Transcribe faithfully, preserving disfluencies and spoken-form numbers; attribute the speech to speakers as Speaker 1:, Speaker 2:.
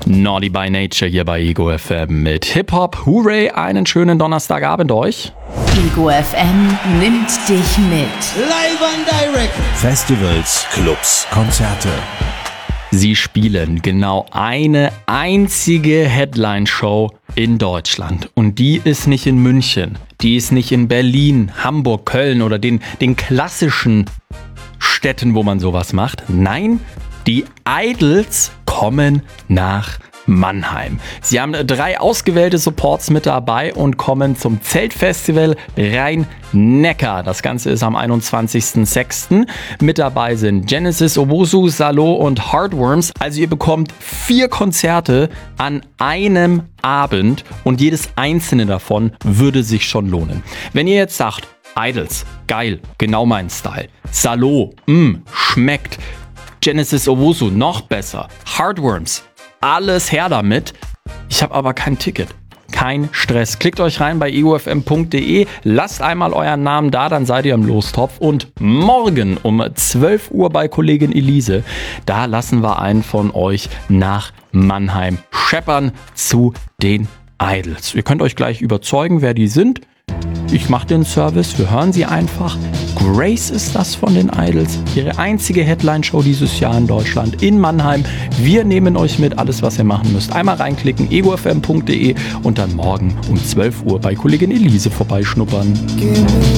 Speaker 1: Naughty by Nature hier bei Ego F M mit Hip-Hop. Hooray, einen schönen Donnerstagabend euch.
Speaker 2: Ego F M nimmt dich mit.
Speaker 3: Live and direct.
Speaker 4: Festivals, Clubs, Konzerte.
Speaker 1: Sie spielen genau eine einzige Headline-Show in Deutschland. Und die ist nicht in München, die ist nicht in Berlin, Hamburg, Köln oder den, den klassischen Städten, wo man sowas macht. Nein, die Idols kommen nach Mannheim. Sie haben drei ausgewählte Supports mit dabei und kommen zum Zeltfestival Rhein-Neckar. Das Ganze ist am einundzwanzigsten sechsten Mit dabei sind Genesis, Owusu, Salo und Heartworms. Also ihr bekommt vier Konzerte an einem Abend und jedes einzelne davon würde sich schon lohnen. Wenn ihr jetzt sagt, Idols, geil, genau mein Style. Salo, mh, schmeckt. Genesis, Owusu, noch besser. Heartworms, alles her damit. Ich habe aber kein Ticket. Kein Stress. Klickt euch rein bei ego f m punkt d e, lasst einmal euren Namen da, dann seid ihr im Lostopf. Und morgen um zwölf Uhr bei Kollegin Elise, da lassen wir einen von euch nach Mannheim scheppern zu den Idols. Ihr könnt euch gleich überzeugen, wer die sind. Ich mache den Service, wir hören sie einfach. Grace ist das von den Idols. Ihre einzige Headline-Show dieses Jahr in Deutschland, in Mannheim. Wir nehmen euch mit, alles was ihr machen müsst. Einmal reinklicken, ego f m punkt d e und dann morgen um zwölf Uhr bei Kollegin Elise vorbeischnuppern.